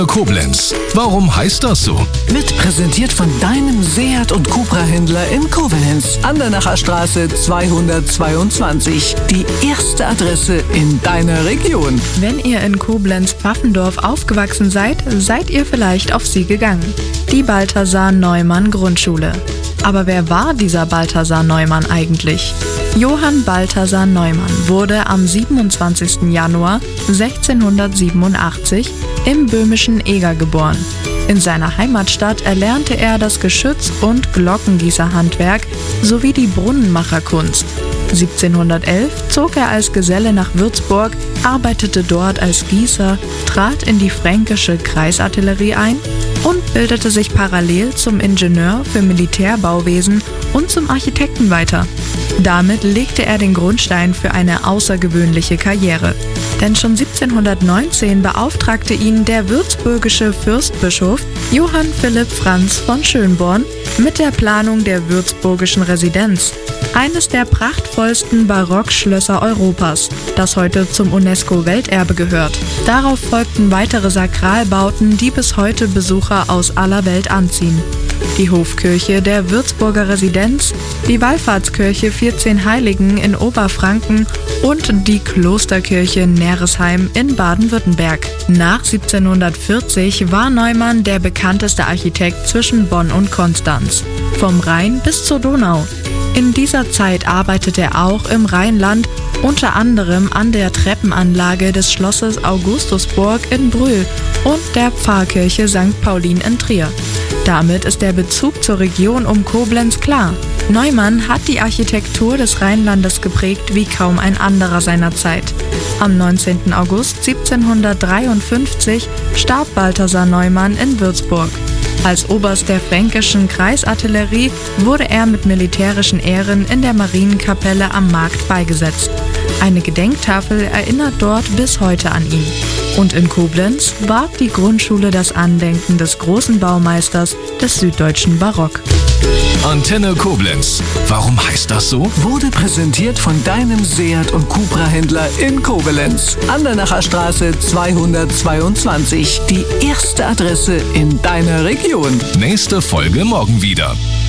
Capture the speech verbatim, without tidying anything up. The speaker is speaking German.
Koblenz. Warum heißt das so? Wird präsentiert von deinem Seat und Cupra-Händler in Koblenz. Andernacher Straße zweihundertzweiundzwanzig. Die erste Adresse in deiner Region. Wenn ihr in Koblenz-Pfaffendorf aufgewachsen seid, seid ihr vielleicht auf sie gegangen. Die Balthasar Neumann Grundschule. Aber wer war dieser Balthasar Neumann eigentlich? Johann Balthasar Neumann wurde am siebenundzwanzigsten Januar sechzehnhundertsiebenundachtzig im böhmischen Eger geboren. In seiner Heimatstadt erlernte er das Geschütz- und Glockengießerhandwerk sowie die Brunnenmacherkunst. siebzehnhundertelf zog er als Geselle nach Würzburg, arbeitete dort als Gießer, trat in die fränkische Kreisartillerie ein und bildete sich parallel zum Ingenieur für Militärbauwesen und zum Architekten weiter. Damit legte er den Grundstein für eine außergewöhnliche Karriere. Denn schon siebzehnhundertneunzehn beauftragte ihn der würzburgische Fürstbischof Johann Philipp Franz von Schönborn mit der Planung der würzburgischen Residenz, eines der prachtvollsten Barockschlösser Europas, das heute zum UNESCO-Welterbe gehört. Darauf folgten weitere Sakralbauten, die bis heute Besucher aus aller Welt anziehen. Die Hofkirche der Würzburger Residenz, die Wallfahrtskirche vierzehn Heiligen in Oberfranken und die Klosterkirche Neresheim in Baden-Württemberg. Nach siebzehnhundertvierzig war Neumann der bekannteste Architekt zwischen Bonn und Konstanz, vom Rhein bis zur Donau. In dieser Zeit arbeitete er auch im Rheinland, unter anderem an der Treppenanlage des Schlosses Augustusburg in Brühl und der Pfarrkirche Sankt Paulin in Trier. Damit ist der Bezug zur Region um Koblenz klar. Neumann hat die Architektur des Rheinlandes geprägt wie kaum ein anderer seiner Zeit. Am neunzehnten August siebzehnhundertdreiundfünfzig starb Balthasar Neumann in Würzburg. Als Oberst der fränkischen Kreisartillerie wurde er mit militärischen Ehren in der Marienkapelle am Markt beigesetzt. Eine Gedenktafel erinnert dort bis heute an ihn. Und in Koblenz wahrt die Grundschule das Andenken des großen Baumeisters des süddeutschen Barock. Antenne Koblenz. Warum heißt das so? Wurde präsentiert von deinem Seat und Cupra-Händler in Koblenz. Andernacher Straße zweihundertzweiundzwanzig. Die erste Adresse in deiner Region. Nächste Folge morgen wieder.